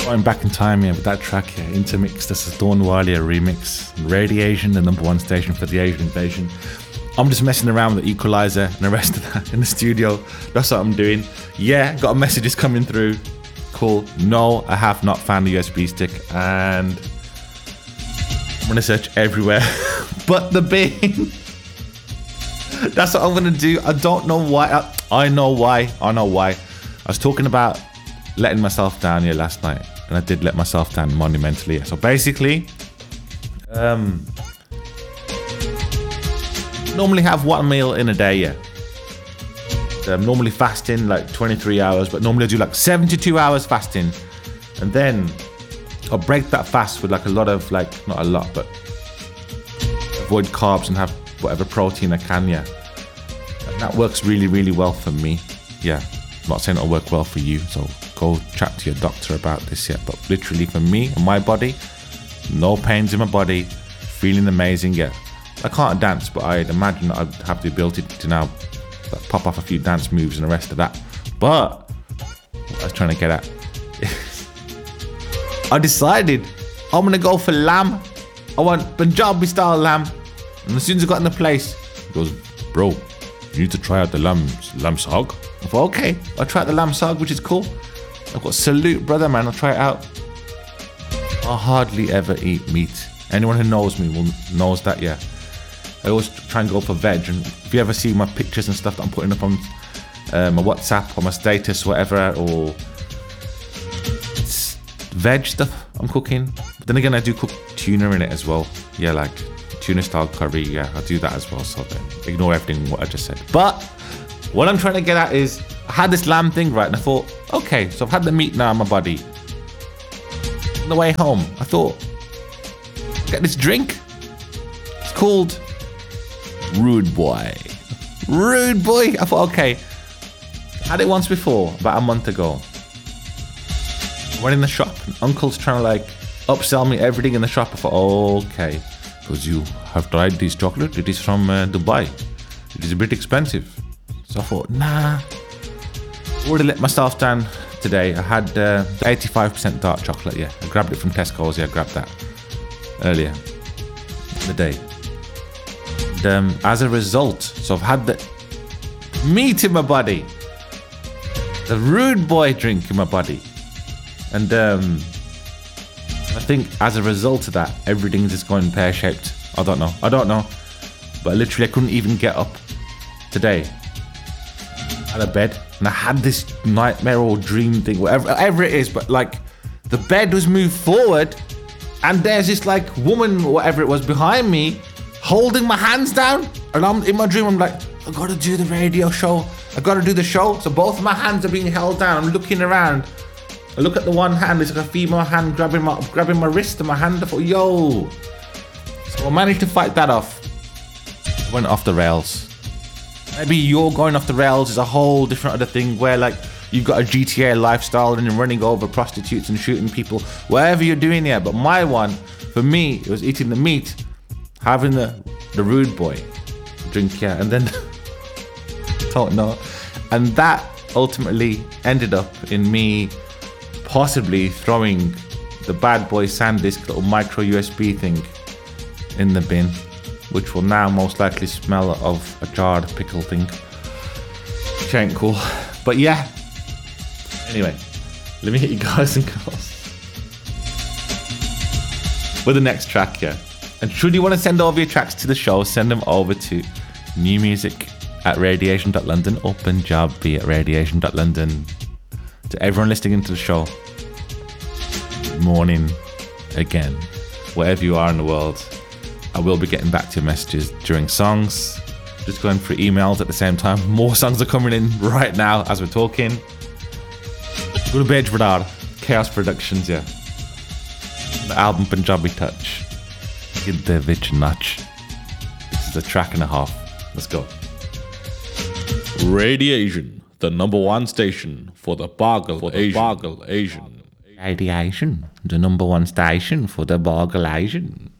Going back in time here with that track here, Intermix, this is Dawn Walia remix. Radiation, the number one station for the Asian invasion. I'm just messing around with the equalizer and the rest of that in the studio. That's what I'm doing. Yeah, got messages coming through. Cool. No, I have not found the USB stick, and I'm gonna search everywhere but the bin. That's what I'm gonna do. I don't know why. I know why. I was talking about letting myself down here last night, and I did let myself down monumentally. So basically, normally have one meal in a day, yeah. I'm normally fasting like 23 hours, but normally I do like 72 hours fasting, and then I'll break that fast with like a lot of, like, not a lot, but avoid carbs and have whatever protein I can, yeah. And that works really, really well for me, yeah. I'm not saying it'll work well for you, so go chat to your doctor about this, yeah. But literally for me and my body, no pains in my body, feeling amazing, yeah. I can't dance, but I'd imagine I'd have the ability to now pop off a few dance moves and the rest of that. But what I was trying to get at, I decided I'm gonna go for lamb. I want Punjabi style lamb. And as soon as I got in the place, he goes, bro, you need to try out the lamb sag. I thought, okay, I'll try out the lamb sag, which is cool. I've got salute, brother, man. I'll try it out. I hardly ever eat meat. Anyone who knows me knows that, yeah. I always try and go for veg, and if you ever see my pictures and stuff that I'm putting up on my WhatsApp or my status, whatever, or it's veg stuff I'm cooking. But then again, I do cook tuna in it as well. Yeah, like tuna style curry. Yeah, I do that as well. So then ignore everything what I just said. But what I'm trying to get at is, I had this lamb thing, right, and I thought, okay, so I've had the meat now in my body. On the way home, I thought, get this drink. It's called Rude Boy. Rude Boy. I thought, okay. Had it once before, about a month ago. Went in the shop, and uncle's trying to like upsell me everything in the shop. I thought, okay, because you have tried this chocolate. It is from Dubai. It is a bit expensive. So I thought, nah. Already let myself down today. I had 85% dark chocolate, yeah. I grabbed it from Tesco's, yeah, I grabbed that earlier in the day. And as a result, so I've had the meat in my body, the Rude Boy drink in my body, and I think as a result of that, everything's just going pear-shaped. I don't know, but literally I couldn't even get up today out of bed, and I had this nightmare or dream thing, whatever it is, but like the bed was moved forward, and there's this like woman, whatever it was, behind me, holding my hands down, and I'm in my dream, I'm like, I gotta do the radio show, I gotta do the show. So both of my hands are being held down. I'm looking around, I look at the one hand, it's like a female hand grabbing my wrist and my hand. I thought, yo. So I managed to fight that off. I went off the rails. Maybe you're going off the rails is a whole different other thing, where like you've got a GTA lifestyle and you're running over prostitutes and shooting people, whatever you're doing here. But my one, for me, it was eating the meat, having the Rude Boy drink, yeah, and then don't know, and that ultimately ended up in me possibly throwing the Bad Boy SanDisk little micro USB thing in the bin, which will now most likely smell of a jarred pickle thing, which ain't cool. But yeah, anyway, let me hit you guys and girls with the next track, yeah. And should you want to send over your tracks to the show, send them over to newmusic@radiation.london or Punjabi@radiation.london. To everyone listening into the show, good morning again. Wherever you are in the world, I will be getting back to your messages during songs. Just going through emails at the same time. More songs are coming in right now as we're talking. Good bed, brother. Chaos Productions, yeah. The album Punjabi Touch. Give the Vich Notch. This is a track and a half. Let's go. Radiation, the number one station for the Bargle Asian. Radiation, the number one station for the Bargle Asian.